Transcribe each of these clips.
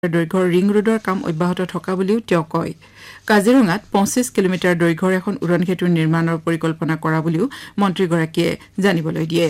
দৈৰ্ঘ্যৰ ৰিং ৰোডৰ কাম অব্যাহত থকা বুলিও তেওঁ কয়। কাজিৰঙাত 25 কিলোমিটাৰ দৈৰ্ঘ্যৰ এখন উৰণ সেতু নিৰ্মাণৰ পৰিকল্পনা কৰা বুলিও মন্ত্ৰীগৰাকীয়ে জানিবলৈ দিয়ে।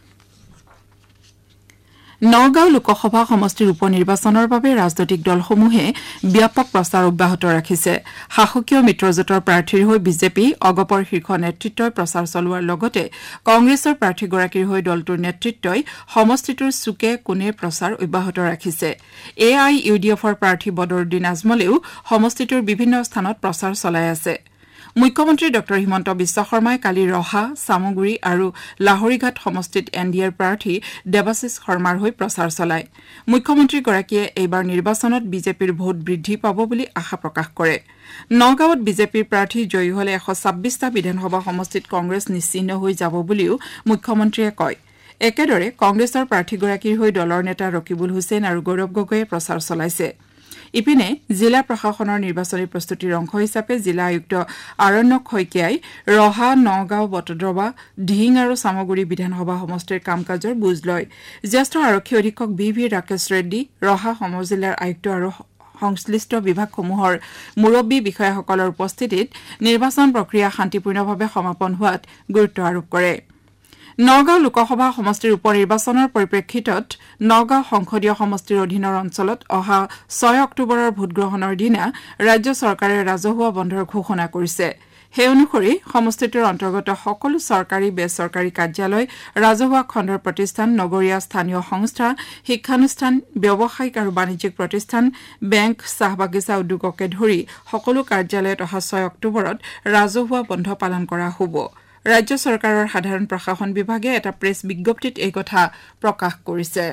নগাঁও লোকসভা সমষ্টিৰ উপ নিৰ্বাচনৰ বাবে ৰাজনৈতিক দলসমূহে ব্যাপক প্ৰচাৰ অব্যাহত ৰাখিছে। শাসকীয় মিত্ৰজোঁটৰ প্ৰাৰ্থীৰ হৈ বিজেপি অগপৰ শীৰ্ষ নেতৃত্বই প্ৰচাৰ চলোৱাৰ লগতে কংগ্ৰেছৰ প্ৰাৰ্থীগৰাকীৰ হৈ দলটোৰ নেতৃত্বই সমষ্টিটোৰ চুকে কোণে প্ৰচাৰ অব্যাহত ৰাখিছে। AIUDFৰ প্ৰাৰ্থী বদৰুদ্দিন আজমলেও সমষ্টিটোৰ বিভিন্ন স্থানত প্ৰচাৰ চলাই আছে। মুখ্যমন্ত্ৰী ড হিমন্ত বিশ্ব শৰ্মাই কালি ৰহা, চামগুৰি আৰু লাহৰীঘাট সমষ্টিত NDAৰ প্ৰাৰ্থী দেৱাশিষ শৰ্মাৰ হৈ প্ৰচাৰ চলায়। মুখ্যমন্ত্ৰীগৰাকীয়ে এইবাৰ নিৰ্বাচনত বিজেপিৰ ভোট বৃদ্ধি পাব বুলি আশা প্ৰকাশ কৰে। নগাঁৱত বিজেপিৰ প্ৰাৰ্থী জয়ী হলে 126টা বিধানসভা সমষ্টিত কংগ্ৰেছ নিশ্চিহ্ন হৈ যাব বুলিও মুখ্যমন্ত্ৰীয়ে কয়। একেদৰে কংগ্ৰেছৰ প্ৰাৰ্থীগৰাকীৰ হৈ দলৰ নেতা ৰকিবুল হুছেইন আৰু গৌৰৱ গগৈয়ে প্ৰচাৰ চলাইছে। ইপিনে জিলা প্ৰশাসনৰ নিৰ্বাচনী প্ৰস্তুতিৰ অংশ হিচাপে জিলা আয়ুক্ত আৰণ্যক শইকীয়াই ৰহা, নগাঁও, বটদ্ৰৱা, ঢিং আৰু চামগুৰি বিধানসভা সমষ্টিৰ কাম কাজৰ বুজ লয়। জ্যেষ্ঠ আৰক্ষী অধীক্ষক VV ৰাকেশ ৰেড্ডী, ৰহা সমজিলাৰ আয়ুক্ত আৰু সংশ্লিষ্ট বিভাগসমূহৰ মুৰব্বী বিষয়াসকলৰ উপস্থিতিত নিৰ্বাচন প্ৰক্ৰিয়া শান্তিপূৰ্ণভাৱে সমাপন হোৱাত গুৰুত্ব আৰোপ কৰে। নগাঁও লোকসভা সমষ্টিৰ উপ নিৰ্বাচনৰ পৰিপ্ৰেক্ষিতত নগাঁও সংসদীয় সমষ্টিৰ অধীনৰ অঞ্চলত অহা 6 অক্টোবৰৰ ভোটগ্ৰহণৰ দিনা ৰাজ্য চৰকাৰে ৰাজহুৱা বন্ধৰ ঘোষণা কৰিছে। সেই অনুসৰি সমষ্টিটোৰ অন্তৰ্গত সকলো চৰকাৰী বেচৰকাৰী কাৰ্যালয়, ৰাজহুৱা খণ্ডৰ প্ৰতিষ্ঠান, নগৰীয়া স্থানীয় সংস্থা, শিক্ষানুষ্ঠান, ব্যৱসায়িক আৰু বাণিজ্যিক প্ৰতিষ্ঠান, বেংক, চাহ বাগিচা উদ্যোগকে ধৰি সকলো কাৰ্যালয়ত অহা 6 অক্টোবৰত ৰাজহুৱা বন্ধ পালন কৰা হ'ব। ৰাজ্য চৰকাৰৰ সাধাৰণ প্ৰশাসন বিভাগে এটা প্ৰেছ বিজ্ঞপ্তিত এই কথা প্ৰকাশ কৰিছে।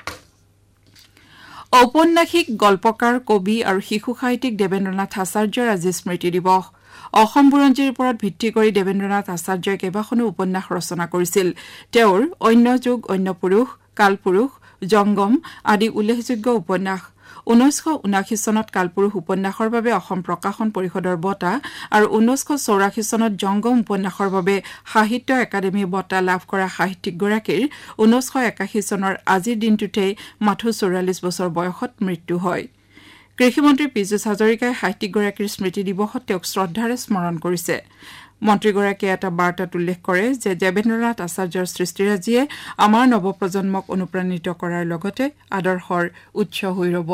ঔপন্যাসিক, গল্পকাৰ, কবি আৰু শিশু সাহিত্যিক দেৱেন্দ্ৰনাথ আচাৰ্যৰ আজি স্মৃতি দিৱস। অসম বুৰঞ্জীৰ ওপৰত ভিত্তি কৰি দেৱেন্দ্ৰনাথ আচাৰ্যই কেইবাখনো উপন্যাস ৰচনা কৰিছিল। তেওঁৰ অন্য যুগ, অন্য পুৰুষ, কালপুৰুষ, জংগম আদি উল্লেখযোগ্য উপন্যাস। 1979 চনত কালপুৰুষ উপন্যাসৰ বাবে অসম প্ৰকাশন পৰিষদৰ বঁটা আৰু 1984 চনত জংগম উপন্যাসৰ বাবে সাহিত্য একাডেমী বঁটা লাভ কৰা সাহিত্যিকগৰাকীৰ 1981 চনৰ আজিৰ দিনটোতেই মাথো 44 বছৰ বয়সত মৃত্যু হয়। কৃষিমন্ত্ৰী পীযুষ হাজৰিকাই সাহিত্যিকগৰাকীৰ স্মৃতি দিৱসত তেওঁক শ্ৰদ্ধাৰে স্মৰণ কৰিছে। মন্ত্ৰীগৰাকীয়ে এটা বাৰ্তাত উল্লেখ কৰে যে দেৱেন্দ্ৰনাথ আচাৰ্যৰ সৃষ্টিৰাজিয়ে আমাৰ নৱপ্ৰজন্মক অনুপ্ৰাণিত কৰাৰ লগতে আদৰ্শৰ উৎস হৈ ৰব।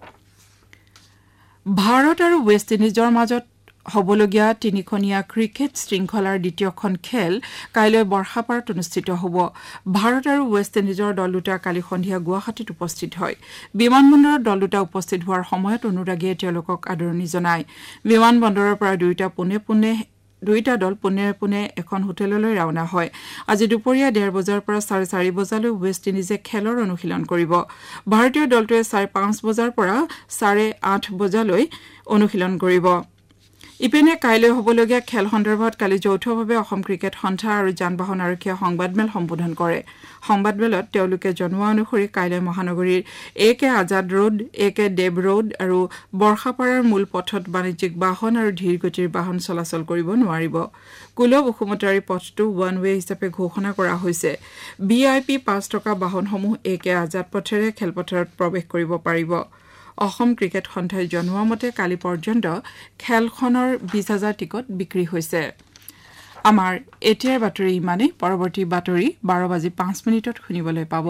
ভাৰত আৰু ৱেষ্ট ইণ্ডিজৰ মাজত হ'বলগীয়া তিনিখনীয়া ক্ৰিকেট শৃংখলাৰ দ্বিতীয়খন খেল কাইলৈ বৰ্ষাপাৰাত অনুষ্ঠিত হ'ব। ভাৰত আৰু ৱেষ্ট ইণ্ডিজৰ দল দুটা কালি সন্ধিয়া গুৱাহাটীত উপস্থিত হয়। বিমানবন্দৰত দল দুটা উপস্থিত হোৱাৰ সময়ত অনুৰাগীয়ে তেওঁলোকক আদৰণি জনায়। বিমানবন্দৰৰ পৰা দুয়োটা দল পোনে পোনে এখন হোটেললৈ ৰাওনা হয়। আজি দুপৰীয়া 1:30 বজাৰ পৰা 4:30 বজালৈ ৱেষ্ট ইণ্ডিজে খেলৰ অনুশীলন কৰিব। ভাৰতীয় দলটোৱে 5:30 বজাৰ পৰা 8:30 বজালৈ অনুশীলন কৰিব। ইপিনে কাইলৈ হ'বলগীয়া খেল সন্দৰ্ভত কালি যৌথভাৱে অসম ক্ৰিকেট সন্থা আৰু যান বাহন আৰক্ষীয়ে সংবাদমেল সম্বোধন কৰে। সংবাদমেলত তেওঁলোকে জনোৱা অনুসৰি কাইলৈ মহানগৰীৰ AK আজাদ ৰোড, AK দেৱ ৰোড আৰু বৰ্ষাপাৰাৰ মূল পথত বাণিজ্যিক বাহন আৰু ধীৰ গতিৰ বাহন চলাচল কৰিব নোৱাৰিব। কুলব উখুমতাৰী পথটো ওৱান ৱে হিচাপে ঘোষণা কৰা হৈছে। VIP পাছ থকা বাহনসমূহ AK আজাদ পথেৰে খেলপথাৰত প্ৰৱেশ কৰিব পাৰিব। অসম ক্ৰিকেট সন্থাই জনোৱা মতে কালি পৰ্যন্ত খেলখনৰ 20,000 টিকট বিক্ৰী হৈছে। আমাৰ এতিয়াৰ বাতৰি ইমানেই। পৰৱৰ্তী বাতৰি 12:05 শুনিবলৈ পাব।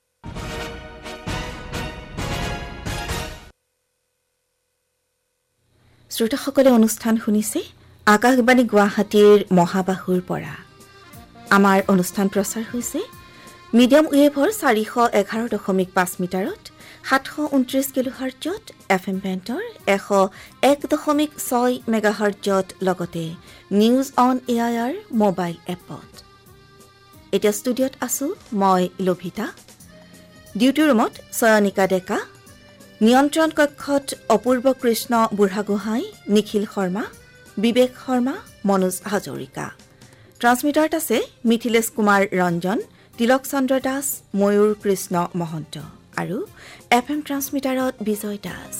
শ্ৰোতাসকলে অনুষ্ঠান শুনিছে আকাশবাণী গুৱাহাটীৰ মহাবাহুৰ পৰা। আমাৰ অনুষ্ঠান প্ৰচাৰ হৈছে মিডিয়াম ৱেভৰ 411.5 মিটাৰত 729 কিলোহাৰ্টজত, FM বেণ্ডৰ 101.6 মেগাহাৰ্টজত, লগতে নিউজ অন AIR মোবাইল এপত। এতিয়া ষ্টুডিঅ'ত আছো মই লভিতা। ডিউটি ৰুমত চয়নিকা ডেকা, নিয়ন্ত্ৰণ কক্ষত অপূৰ্ব কৃষ্ণ বুঢ়াগোহাঁই, নিখিল শৰ্মা, বিবেক শৰ্মা, মনোজ হাজৰিকা। ট্ৰান্সমিটাৰত আছে মিথিলেশ কুমাৰ ৰঞ্জন, তিলক চন্দ্ৰ দাস, ময়ূৰ কৃষ্ণ মহন্ত আৰু FM ট্ৰান্সমিটাৰত বিজয় দাস।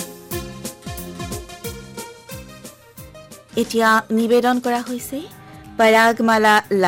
এতিয়া নিবেদন কৰা হৈছে পৰাগমালা